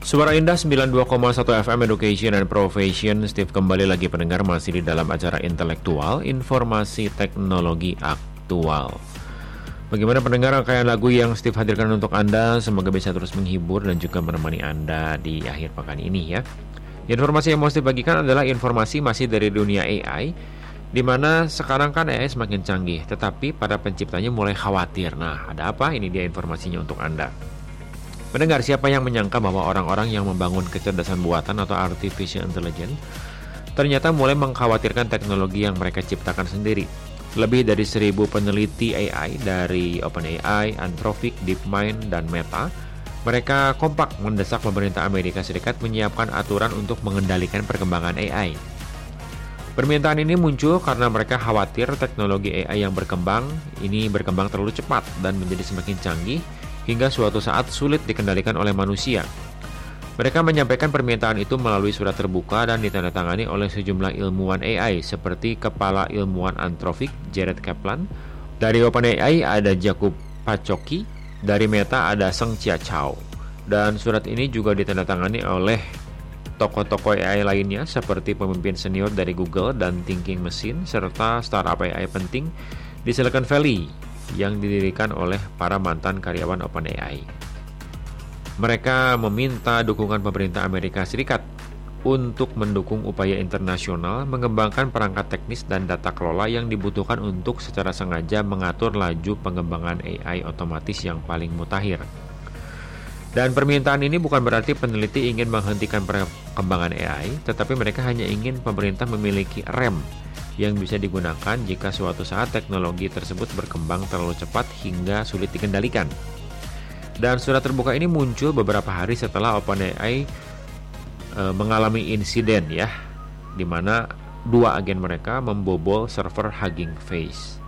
Suara Indah 92,1 FM Education and Profession. Steve kembali lagi pendengar, masih di dalam acara intelektual, informasi teknologi aktual. Bagaimana pendengar, rangkaian lagu yang Steve hadirkan untuk Anda semoga bisa terus menghibur dan juga menemani Anda di akhir pekan ini ya. Informasi yang mau Steve bagikan adalah informasi masih dari dunia AI, di mana sekarang kan AI semakin canggih, tetapi para penciptanya mulai khawatir. Nah, ada apa? Ini dia informasinya untuk Anda. Mendengar, siapa yang menyangka bahwa orang-orang yang membangun kecerdasan buatan atau artificial intelligence ternyata mulai mengkhawatirkan teknologi yang mereka ciptakan sendiri. Lebih dari 1.000 peneliti AI dari OpenAI, Anthropic, DeepMind, dan Meta, mereka kompak mendesak pemerintah Amerika Serikat menyiapkan aturan untuk mengendalikan perkembangan AI. Permintaan ini muncul karena mereka khawatir teknologi AI yang berkembang terlalu cepat dan menjadi semakin canggih hingga suatu saat sulit dikendalikan oleh manusia. Mereka menyampaikan permintaan itu melalui surat terbuka dan ditandatangani oleh sejumlah ilmuwan AI seperti Kepala Ilmuwan Anthropic Jared Kaplan, dari OpenAI ada Jakub Pacoki, dari Meta ada Seng-Chia Chao. Dan surat ini juga ditandatangani oleh tokoh-tokoh AI lainnya seperti pemimpin senior dari Google dan Thinking Machine serta startup AI penting di Silicon Valley yang didirikan oleh para mantan karyawan OpenAI. Mereka meminta dukungan pemerintah Amerika Serikat untuk mendukung upaya internasional mengembangkan perangkat teknis dan data kelola yang dibutuhkan untuk secara sengaja mengatur laju pengembangan AI otomatis yang paling mutakhir. Dan permintaan ini bukan berarti peneliti ingin menghentikan perkembangan AI, tetapi mereka hanya ingin pemerintah memiliki rem yang bisa digunakan jika suatu saat teknologi tersebut berkembang terlalu cepat hingga sulit dikendalikan. Dan surat terbuka ini muncul beberapa hari setelah OpenAI mengalami insiden ya, di mana 2 agen mereka membobol server Hugging Face.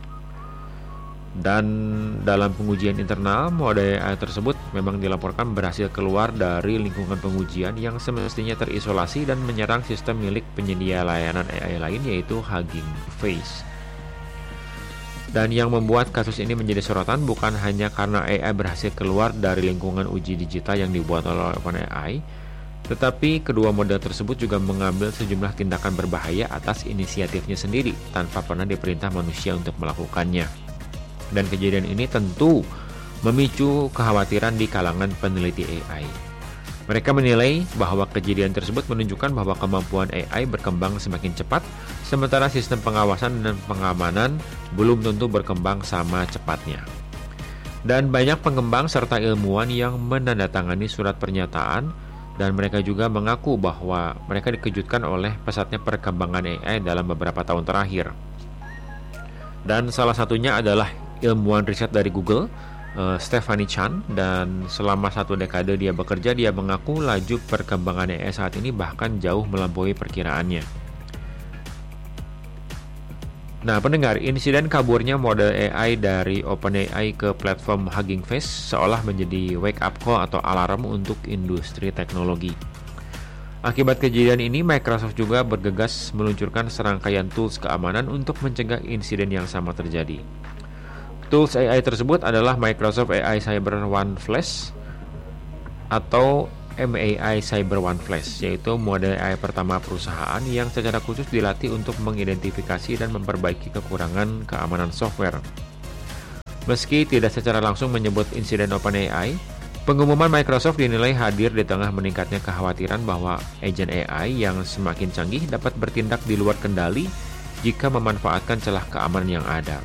Dan dalam pengujian internal, mode AI tersebut memang dilaporkan berhasil keluar dari lingkungan pengujian yang semestinya terisolasi dan menyerang sistem milik penyedia layanan AI lain, yaitu Hugging Face. Dan yang membuat kasus ini menjadi sorotan bukan hanya karena AI berhasil keluar dari lingkungan uji digital yang dibuat oleh OpenAI, tetapi kedua model tersebut juga mengambil sejumlah tindakan berbahaya atas inisiatifnya sendiri tanpa pernah diperintah manusia untuk melakukannya. Dan kejadian ini tentu memicu kekhawatiran di kalangan peneliti AI. Mereka menilai bahwa kejadian tersebut menunjukkan bahwa kemampuan AI berkembang semakin cepat, sementara sistem pengawasan dan pengamanan belum tentu berkembang sama cepatnya. Dan banyak pengembang serta ilmuwan yang menandatangani surat pernyataan, dan mereka juga mengaku bahwa mereka dikejutkan oleh pesatnya perkembangan AI dalam beberapa tahun terakhir. Dan salah satunya adalah ilmuwan riset dari Google, Stephanie Chan, dan selama 1 dekade dia bekerja, dia mengaku laju perkembangan AI saat ini bahkan jauh melampaui perkiraannya. Nah, pendengar, insiden kaburnya model AI dari OpenAI ke platform Hugging Face seolah menjadi wake up call atau alarm untuk industri teknologi. Akibat kejadian ini, Microsoft juga bergegas meluncurkan serangkaian tools keamanan untuk mencegah insiden yang sama terjadi. Tools AI tersebut adalah Microsoft AI Cyber One Flash atau MAI Cyber One Flash, yaitu model AI pertama perusahaan yang secara khusus dilatih untuk mengidentifikasi dan memperbaiki kekurangan keamanan software. Meski tidak secara langsung menyebut insiden OpenAI, pengumuman Microsoft dinilai hadir di tengah meningkatnya kekhawatiran bahwa agen AI yang semakin canggih dapat bertindak di luar kendali jika memanfaatkan celah keamanan yang ada.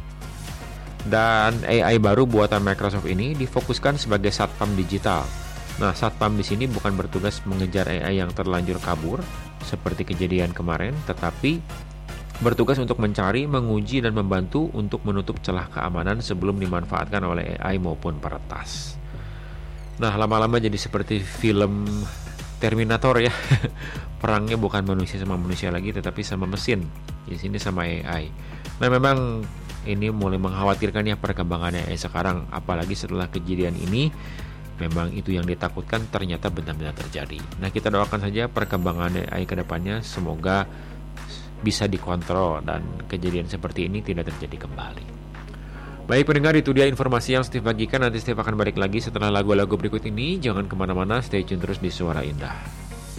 Dan AI baru buatan Microsoft ini difokuskan sebagai satpam digital. Nah, satpam di sini bukan bertugas mengejar AI yang terlanjur kabur seperti kejadian kemarin, tetapi bertugas untuk mencari, menguji, dan membantu untuk menutup celah keamanan sebelum dimanfaatkan oleh AI maupun peretas. Nah, lama-lama jadi seperti film Terminator ya. Perangnya bukan manusia sama manusia lagi, tetapi sama mesin. Di sini sama AI. Nah, memang ini mulai mengkhawatirkan ya perkembangan AI sekarang, apalagi setelah kejadian ini. Memang itu yang ditakutkan ternyata benar-benar terjadi. Nah, kita doakan saja perkembangan AI ke depannya semoga bisa dikontrol dan kejadian seperti ini tidak terjadi kembali. Baik pendengar, itu dia informasi yang Steve bagikan. Nanti Steve akan balik lagi setelah lagu-lagu berikut ini. Jangan kemana-mana, stay tune terus di Suara Indah.